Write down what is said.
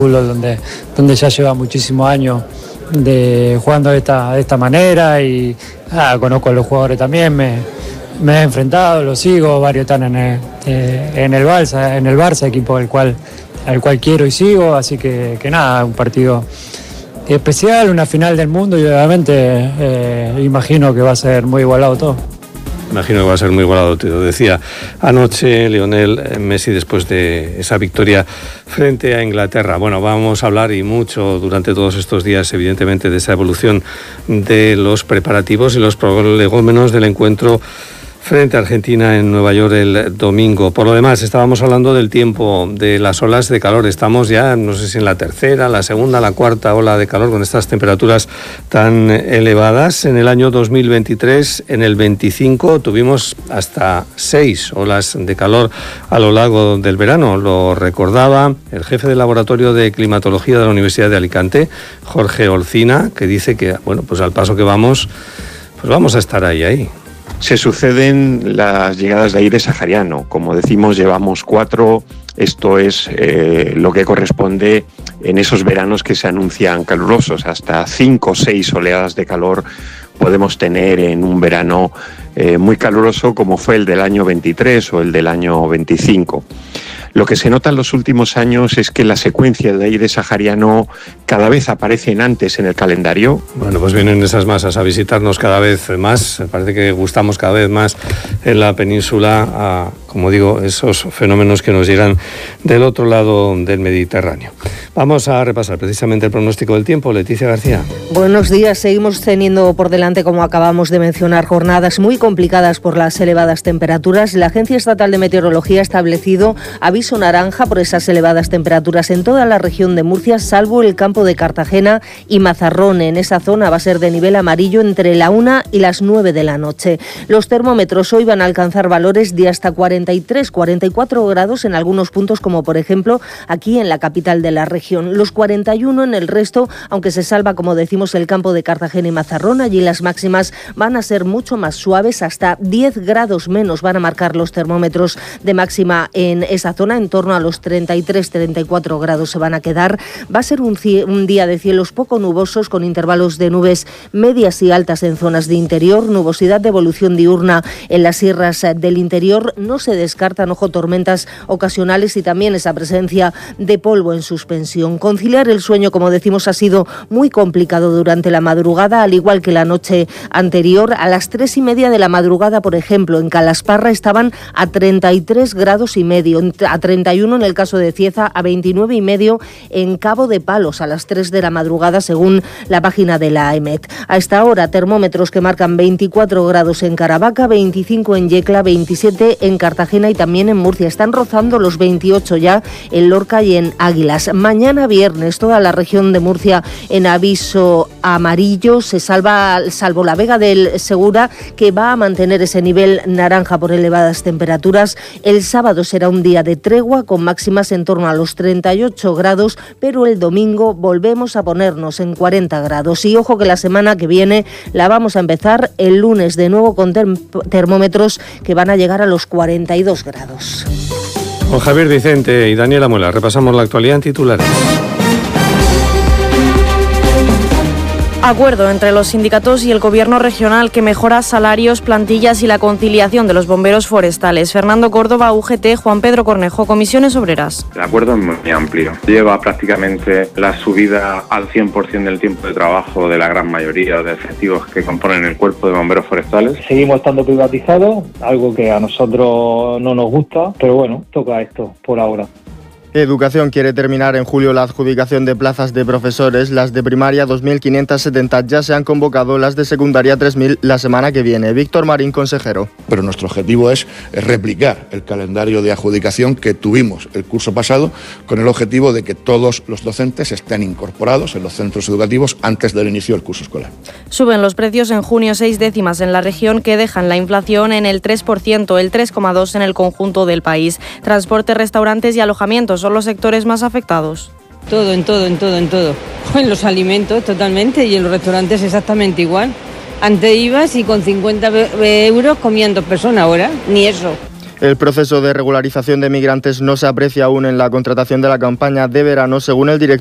donde ya lleva muchísimos años jugando de esta manera y conozco a los jugadores también, me he enfrentado, los sigo, varios están en el Barça, equipo al cual quiero y sigo, así que nada, un partido especial, una final del mundo y obviamente imagino que va a ser muy igualado todo. Imagino que va a ser muy igualado, te lo decía anoche Lionel Messi después de esa victoria frente a Inglaterra. Bueno, vamos a hablar y mucho durante todos estos días, evidentemente, de esa evolución de los preparativos y los prolegómenos del encuentro frente a Argentina en Nueva York el domingo. Por lo demás, estábamos hablando del tiempo, de las olas de calor. Estamos ya, no sé si en la tercera, la segunda, la cuarta ola de calor con estas temperaturas tan elevadas. En el año 2023, en el 25, tuvimos hasta 6 olas de calor a lo largo del verano. Lo recordaba el jefe del Laboratorio de Climatología de la Universidad de Alicante, Jorge Olcina, que dice que, bueno, pues al paso que vamos, pues vamos a estar ahí. Se suceden las llegadas de aire sahariano. Como decimos, llevamos 4. Esto es lo que corresponde en esos veranos que se anuncian calurosos. Hasta 5 o 6 oleadas de calor podemos tener en un verano muy caluroso, como fue el del año 23 o el del año 25. Lo que se nota en los últimos años es que la secuencia de aire sahariano cada vez aparecen antes en el calendario. Bueno, pues vienen esas masas a visitarnos cada vez más. Parece que gustamos cada vez más en la península a, como digo, esos fenómenos que nos llegan del otro lado del Mediterráneo. Vamos a repasar precisamente el pronóstico del tiempo. Leticia García. Buenos días. Seguimos teniendo por delante, como acabamos de mencionar, jornadas muy complicadas por las elevadas temperaturas. La Agencia Estatal de Meteorología ha establecido aviso naranja por esas elevadas temperaturas en toda la región de Murcia, salvo el campo de Cartagena y Mazarrón. En esa zona va a ser de nivel amarillo entre la 1 y las 9 de la noche. Los termómetros hoy van a alcanzar valores de hasta 43, 44 grados en algunos puntos, como por ejemplo aquí en la capital de la región. Los 41 en el resto, aunque se salva, como decimos, el campo de Cartagena y Mazarrón. Allí las máximas van a ser mucho más suaves, hasta 10 grados menos van a marcar los termómetros de máxima en esa zona. En torno a los 33, 34 grados se van a quedar. Va a ser un día de cielos poco nubosos, con intervalos de nubes medias y altas en zonas de interior, nubosidad de evolución diurna en las sierras del interior. No se descartan, tormentas ocasionales y también esa presencia de polvo en suspensión. Conciliar el sueño, como decimos, ha sido muy complicado durante la madrugada, al igual que la noche anterior. A las 3:30 de la madrugada, por ejemplo, en Calasparra estaban a 33 grados y medio, a 31 en el caso de Cieza, a 29 y medio en Cabo de Palos a las 3 de la madrugada, según la página de la EMET. A esta hora, termómetros que marcan 24 grados en Caravaca, 25 en Yecla, 27 en Cartagena y también en Murcia. Están rozando los 28 ya en Lorca y en Águilas. Mañana viernes, toda la región de Murcia en aviso amarillo, salvo la Vega del Segura, que va a mantener ese nivel naranja por elevadas temperaturas. El sábado será un día de tregua, con máximas en torno a los 38 grados, pero el domingo volvemos a ponernos en 40 grados. Y ojo que la semana que viene la vamos a empezar el lunes de nuevo con termómetros que van a llegar a los 42 grados. Con Javier Vicente y Daniela Muela repasamos la actualidad en titulares. Acuerdo entre los sindicatos y el gobierno regional que mejora salarios, plantillas y la conciliación de los bomberos forestales. Fernando Córdoba, UGT, Juan Pedro Cornejo, Comisiones Obreras. El acuerdo es muy amplio. Lleva prácticamente la subida al 100% del tiempo de trabajo de la gran mayoría de efectivos que componen el cuerpo de bomberos forestales. Seguimos estando privatizados, algo que a nosotros no nos gusta, pero bueno, toca esto por ahora. Educación quiere terminar en julio la adjudicación de plazas de profesores. Las de primaria 2.570 ya se han convocado, las de secundaria 3.000 la semana que viene. Víctor Marín, consejero. Pero nuestro objetivo es replicar el calendario de adjudicación que tuvimos el curso pasado, con el objetivo de que todos los docentes estén incorporados en los centros educativos antes del inicio del curso escolar. Suben los precios en junio 6 décimas en la región, que dejan la inflación en el 3%, el 3,2% en el conjunto del país. Transporte, restaurantes y alojamientos son los sectores más afectados. Todo. En los alimentos totalmente, y en los restaurantes exactamente igual. Antes ibas y con 50 euros comían 2 personas, ahora ni eso. El proceso de regularización de migrantes no se aprecia aún en la contratación de la campaña de verano, según el director